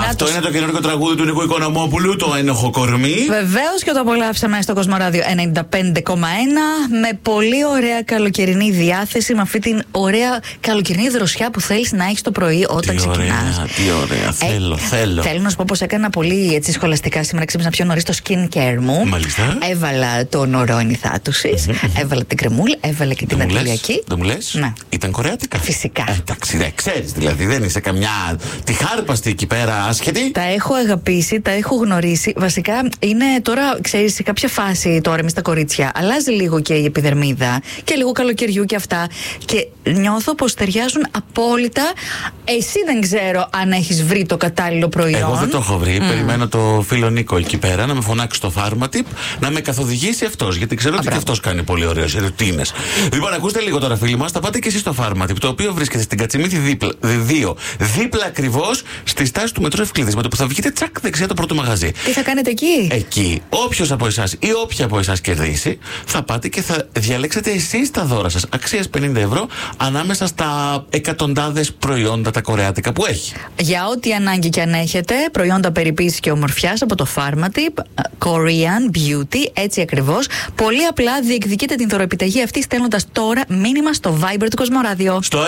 Αυτό είναι το καινούργιο τραγούδι του Νίκου Οικονομόπουλου, το Ένοχο Κορμί. Βεβαίως και το απολαύσαμε στο Κοσμοράδιο 95,1 με πολύ ωραία καλοκαιρινή διάθεση, με αυτή την ωραία καλοκαιρινή δροσιά που θέλεις να έχεις το πρωί όταν ξεκινάς. Τι ωραία, θέλω. Θέλω να σου πω πως έκανα πολύ έτσι σχολαστικά σήμερα, ξύπνησα πιο νωρίς το skincare μου. Μάλιστα. Έβαλα το νερό ενυθάτωσης, έβαλα την κρεμούλα, έβαλα και την αντιλιακή. Δεν μου λες? Ναι. Ήταν κορεάτικα. Φυσικά. Εντάξει, ξέρεις δηλαδή, δεν είσαι καμιά τη χάρπαστη εκεί πέρα άσχετη. Τα έχω αγαπήσει, τα έχω γνωρίσει. Βασικά είναι τώρα, ξέρεις, σε κάποια φάση τώρα εμείς τα κορίτσια αλλάζει λίγο και η επιδερμίδα και λίγο καλοκαιριού και αυτά. Και νιώθω πως ταιριάζουν απόλυτα. Εσύ δεν ξέρω αν έχεις βρει το κατάλληλο προϊόν. Εγώ δεν το έχω βρει. Περιμένω το φίλο Νίκο εκεί πέρα να με φωνάξει στο Pharmatip να με καθοδηγήσει αυτός. Γιατί ξέρω ότι και αυτός κάνει πολύ ωραίες ρουτίνες. Λοιπόν, ακούστε λίγο τώρα, φίλοι μας, θα πάτε και εσείς στο Pharmatip, το οποίο βρίσκεται στην Κατσιμίθη 2, δίπλα ακριβώς στη στάση του μετρό Ευκλήδης. Με το που θα βγείτε, τσακ, δεξιά το πρώτο μαγαζί. Τι θα κάνετε εκεί? Εκεί, όποιος από εσάς ή όποια από εσάς κερδίσει, θα πάτε και θα διαλέξετε εσείς τα δώρα σας αξίας 50 ευρώ ανάμεσα στα εκατοντάδες προϊόντα τα κορεάτικα που έχει. Για ό,τι ανάγκη και αν έχετε, προϊόντα περιποίησης και ομορφιάς από το Pharmatip, Korean Beauty, έτσι ακριβώς. Πολύ απλά διεκδικείτε την δωροεπιταγή αυτή στέλνοντας τώρα μήνυμα στο Viber του Κοσμοράδιο. Στο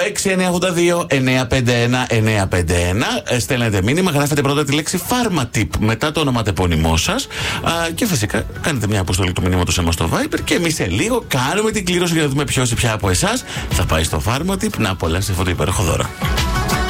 6982-951-951 στέλνετε μήνυμα, γράφετε πρώτα τη λέξη Pharmatip μετά το ονοματεπώνυμό σας και φυσικά κάνετε μια αποστολή του μηνύματος εμάς στο Viber και εμείς σε λίγο κάνουμε την κλήρωση για να δούμε ποιος ή ποια από εσάς θα πάει στο Pharmatip να απολαύσει αυτό το υπέροχο δώρο.